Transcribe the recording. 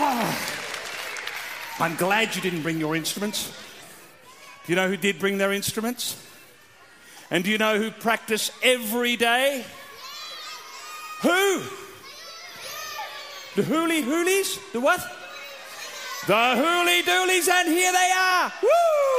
I'm glad you didn't bring your instruments. Do you know who did bring their instruments? And do you know who practice every day? Who? The Hooly Hoolies? The what? The Hooly Doolies, and here they are. Woo!